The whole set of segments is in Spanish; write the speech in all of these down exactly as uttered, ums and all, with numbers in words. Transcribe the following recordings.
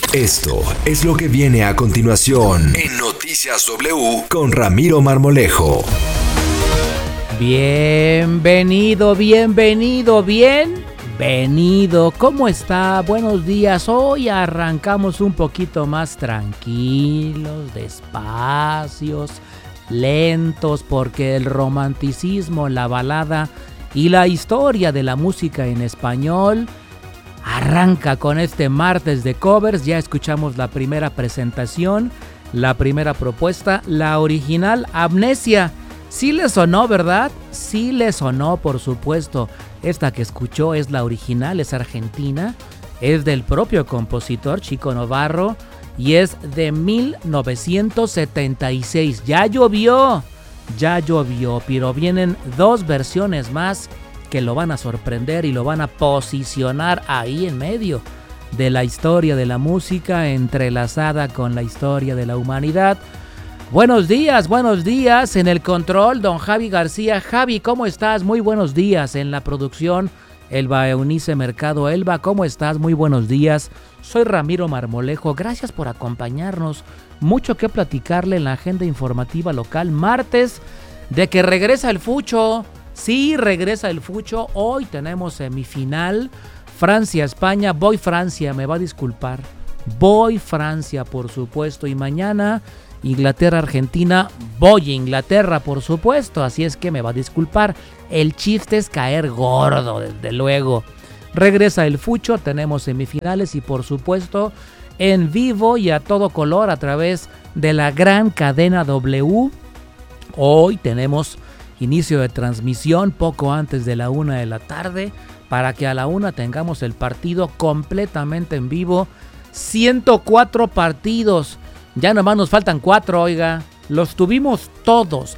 Esto es lo que viene a continuación en Noticias W con Ramiro Marmolejo. Bienvenido, bienvenido, bienvenido. ¿Cómo está? Buenos días. Hoy arrancamos un poquito más tranquilos, despacios, lentos, porque el romanticismo, la balada y la historia de la música en español arranca con este martes de covers. Ya escuchamos la primera presentación, la primera propuesta, la original Amnesia. Sí le sonó, ¿verdad? Sí le sonó, por supuesto. Esta que escuchó es la original, es argentina, es del propio compositor Chico Novarro y es de mil novecientos setenta y seis. Ya llovió, ya llovió, pero vienen dos versiones más que lo van a sorprender y lo van a posicionar ahí en medio de la historia de la música, entrelazada con la historia de la humanidad. Buenos días, buenos días en el control, don Javi García. Javi, ¿cómo estás? Muy buenos días. En la producción, Elba Eunice Mercado. Elba, ¿cómo estás? Muy buenos días. Soy Ramiro Marmolejo. Gracias por acompañarnos. Mucho que platicarle en la agenda informativa local. Martes de que regresa el Fucho. Sí, regresa el Fucho. Hoy tenemos semifinal. Francia-España. Voy Francia, me va a disculpar. Voy Francia, por supuesto. Y mañana Inglaterra-Argentina. Voy Inglaterra, por supuesto. Así es que me va a disculpar. El chiste es caer gordo, desde luego. Regresa el Fucho. Tenemos semifinales y, por supuesto, en vivo y a todo color a través de la gran cadena W. Hoy tenemos inicio de transmisión poco antes de la una de la tarde para que a la una tengamos el partido completamente en vivo. ciento cuatro partidos. Ya nomás nos faltan cuatro, oiga. Los tuvimos todos,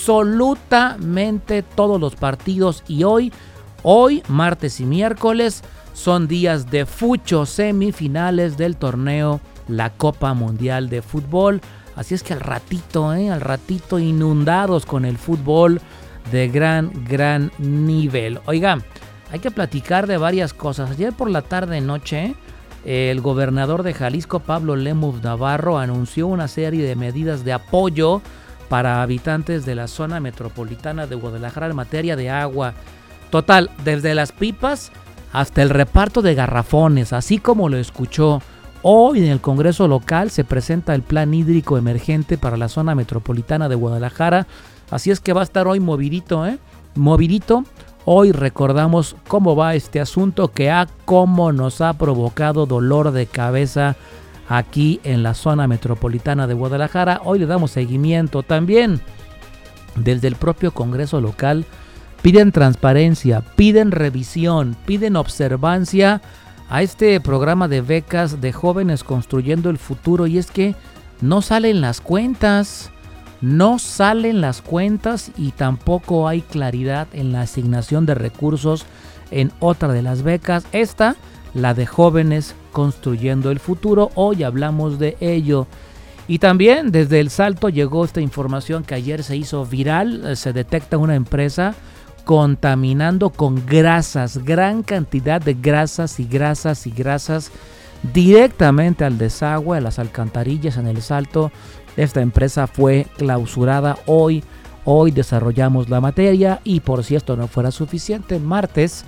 absolutamente todos los partidos. Y hoy, hoy, martes y miércoles, son días de Fucho, semifinales del torneo La Copa Mundial de Fútbol. Así es que al ratito, eh, al ratito inundados con el fútbol de gran, gran nivel. Oiga, hay que platicar de varias cosas. Ayer por la tarde noche, el gobernador de Jalisco, Pablo Lemus Navarro, anunció una serie de medidas de apoyo para habitantes de la zona metropolitana de Guadalajara en materia de agua. Total, desde las pipas hasta el reparto de garrafones, así como lo escuchó. Hoy en el Congreso local se presenta el plan hídrico emergente para la zona metropolitana de Guadalajara. Así es que va a estar hoy movidito, ¿eh? Movidito. Hoy recordamos cómo va este asunto que a cómo nos ha provocado dolor de cabeza aquí en la zona metropolitana de Guadalajara. Hoy le damos seguimiento también. Desde el propio Congreso local piden transparencia, piden revisión, piden observancia a este programa de becas de jóvenes construyendo el futuro. Y es que no salen las cuentas, no salen las cuentas y tampoco hay claridad en la asignación de recursos en otra de las becas. Esta, la de jóvenes construyendo el futuro. Hoy hablamos de ello. Y también desde El Salto llegó esta información que ayer se hizo viral. Se detecta una empresa contaminando con grasas, gran cantidad de grasas y grasas y grasas directamente al desagüe, a las alcantarillas en El Salto. Esta empresa fue clausurada hoy. Hoy desarrollamos la materia y por si esto no fuera suficiente, martes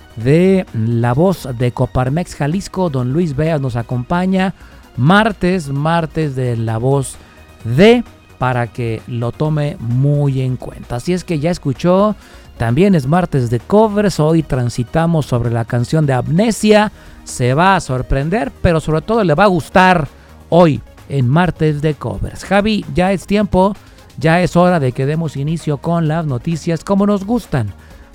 de La Voz de Coparmex Jalisco, don Luis Veas nos acompaña. Martes, martes de La Voz de, para que lo tome muy en cuenta. Así es que ya escuchó. También es martes de covers. Hoy transitamos sobre la canción de Amnesia. Se va a sorprender, pero sobre todo le va a gustar hoy en martes de covers. Javi, ya es tiempo, ya es hora de que demos inicio con las noticias como nos gustan,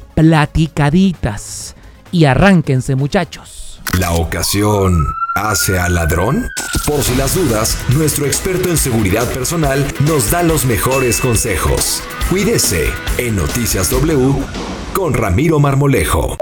platicaditas. Y arránquense, muchachos. ¿La ocasión hace al ladrón? Por si las dudas, nuestro experto en seguridad personal nos da los mejores consejos. Cuídese en Noticias W con Ramiro Marmolejo.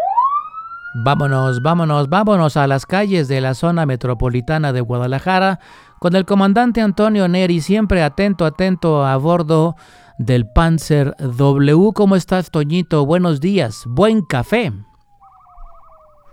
Vámonos, vámonos, vámonos a las calles de la zona metropolitana de Guadalajara con el comandante Antonio Neri, siempre atento, atento a bordo del Panzer W. ¿Cómo estás, Toñito? Buenos días, buen café.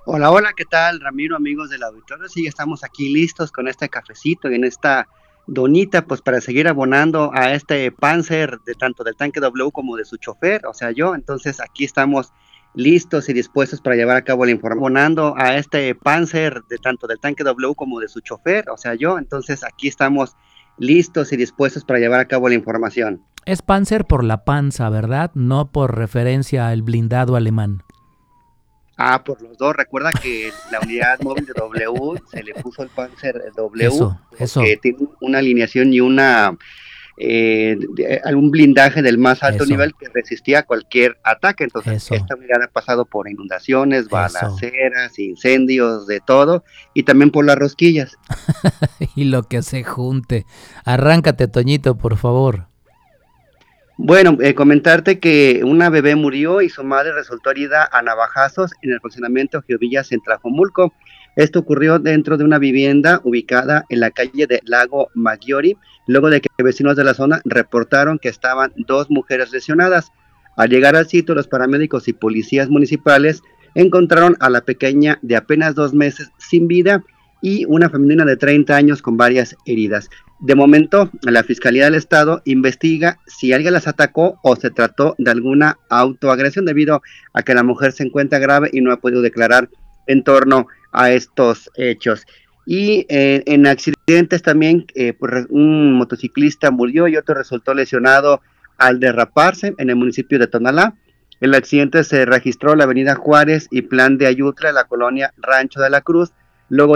Hola, hola, ¿qué tal, Ramiro, amigos del auditorio? Sí, estamos aquí listos con este cafecito y en esta donita, pues para seguir abonando a este Panzer de tanto del tanque W como de su chofer, o sea, yo. Entonces aquí estamos listos y dispuestos para llevar a cabo la información, abonando a este Panzer de tanto del tanque W como de su chofer, o sea, yo. Entonces aquí estamos listos y dispuestos para llevar a cabo la información. Es Panzer por la panza, ¿verdad? No por referencia al blindado alemán. Ah, por los dos. Recuerda que la unidad móvil de W se le puso el Panzer W Eso, eso, porque tiene una alineación y una eh, de- algún blindaje del más alto eso, nivel que resistía a cualquier ataque. Entonces, eso, esta unidad ha pasado por inundaciones, eso. balaceras, incendios, de todo, y también por las rosquillas. Y lo que se junte. Arráncate, Toñito, por favor. Bueno, eh, comentarte que una bebé murió y su madre resultó herida a navajazos en el fraccionamiento Geovillas en Tlajomulco. Esto ocurrió dentro de una vivienda ubicada en la calle de Lago Maggiore, luego de que vecinos de la zona reportaron que estaban dos mujeres lesionadas. Al llegar al sitio, los paramédicos y policías municipales encontraron a la pequeña de apenas dos meses sin vida y una femenina de treinta años con varias heridas. De momento, la Fiscalía del Estado investiga si alguien las atacó o se trató de alguna autoagresión debido a que la mujer se encuentra grave y no ha podido declarar en torno a estos hechos. Y eh, en accidentes también, eh, pues, un motociclista murió y otro resultó lesionado al derraparse en el municipio de Tonalá. El accidente se registró en la avenida Juárez y Plan de Ayutla, en la colonia Rancho de la Cruz, luego